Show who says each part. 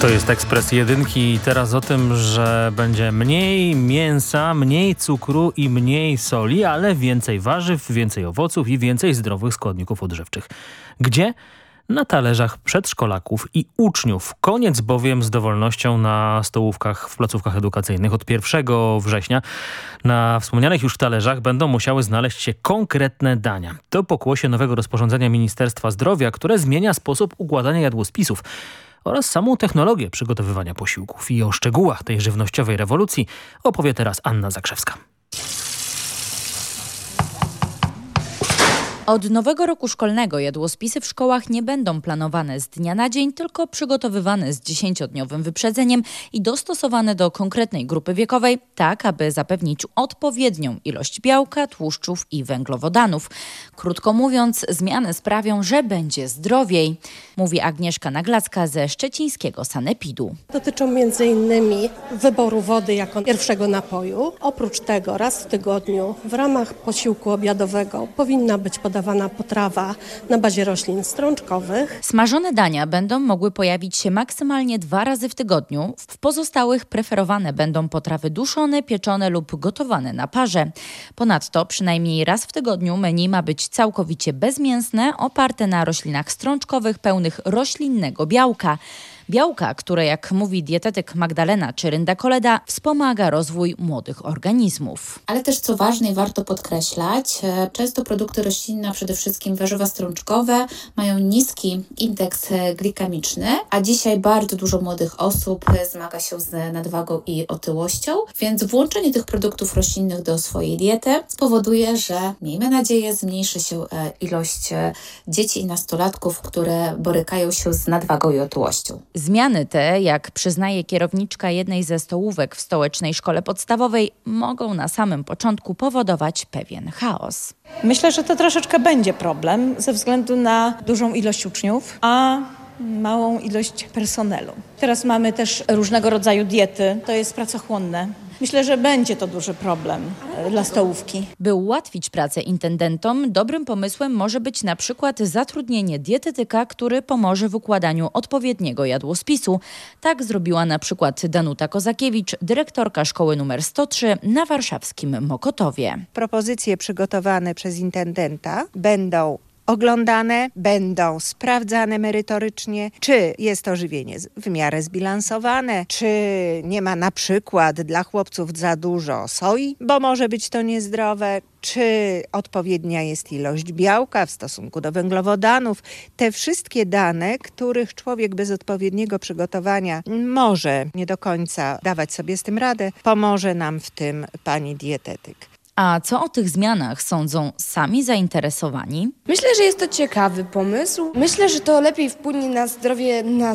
Speaker 1: To jest Ekspres Jedynki i teraz o tym, że będzie mniej mięsa, mniej cukru i mniej soli, ale więcej warzyw, więcej owoców i więcej zdrowych składników odżywczych. Gdzie? Na talerzach przedszkolaków i uczniów. Koniec bowiem z dowolnością na stołówkach w placówkach edukacyjnych. Od 1 września na wspomnianych już talerzach będą musiały znaleźć się konkretne dania. To pokłosie nowego rozporządzenia Ministerstwa Zdrowia, które zmienia sposób układania jadłospisów oraz samą technologię przygotowywania posiłków. I o szczegółach tej żywnościowej rewolucji opowie teraz Anna Zakrzewska.
Speaker 2: Od nowego roku szkolnego jadłospisy w szkołach nie będą planowane z dnia na dzień, tylko przygotowywane z 10-dniowym wyprzedzeniem i dostosowane do konkretnej grupy wiekowej, tak aby zapewnić odpowiednią ilość białka, tłuszczów i węglowodanów. Krótko mówiąc, zmiany sprawią, że będzie zdrowiej, mówi Agnieszka Naglacka ze szczecińskiego sanepidu.
Speaker 3: Dotyczą m.in. wyboru wody jako pierwszego napoju. Oprócz tego raz w tygodniu w ramach posiłku obiadowego powinna być podawana potrawa na bazie roślin strączkowych.
Speaker 2: Smażone dania będą mogły pojawić się maksymalnie 2 razy w tygodniu. W pozostałych preferowane będą potrawy duszone, pieczone lub gotowane na parze. Ponadto przynajmniej raz w tygodniu menu ma być całkowicie bezmięsne, oparte na roślinach strączkowych pełnych roślinnego białka. Białka, które, jak mówi dietetyk Magdalena Czyrynda-Koleda, wspomaga rozwój młodych organizmów.
Speaker 4: Ale też co ważne i warto podkreślać, często produkty roślinne, a przede wszystkim warzywa strączkowe mają niski indeks glikemiczny, a dzisiaj bardzo dużo młodych osób zmaga się z nadwagą i otyłością, więc włączenie tych produktów roślinnych do swojej diety spowoduje, że miejmy nadzieję zmniejszy się ilość dzieci i nastolatków, które borykają się z nadwagą i otyłością.
Speaker 2: Zmiany te, jak przyznaje kierowniczka jednej ze stołówek w stołecznej szkole podstawowej, mogą na samym początku powodować pewien chaos.
Speaker 5: Myślę, że to troszeczkę będzie problem ze względu na dużą ilość uczniów, a małą ilość personelu. Teraz mamy też różnego rodzaju diety, to jest pracochłonne. Myślę, że będzie to duży problem dla stołówki.
Speaker 2: By ułatwić pracę intendentom, dobrym pomysłem może być na przykład zatrudnienie dietetyka, który pomoże w układaniu odpowiedniego jadłospisu. Tak zrobiła na przykład Danuta Kozakiewicz, dyrektorka szkoły nr 103 na warszawskim Mokotowie.
Speaker 6: Propozycje przygotowane przez intendenta będą oglądane, będą sprawdzane merytorycznie, czy jest to żywienie w miarę zbilansowane, czy nie ma na przykład dla chłopców za dużo soi, bo może być to niezdrowe, czy odpowiednia jest ilość białka w stosunku do węglowodanów. Te wszystkie dane, których człowiek bez odpowiedniego przygotowania może nie do końca dawać sobie z tym radę, pomoże nam w tym pani dietetyk.
Speaker 2: A co o tych zmianach sądzą sami zainteresowani?
Speaker 7: Myślę, że jest to ciekawy pomysł. Myślę, że to lepiej wpłynie na zdrowie nas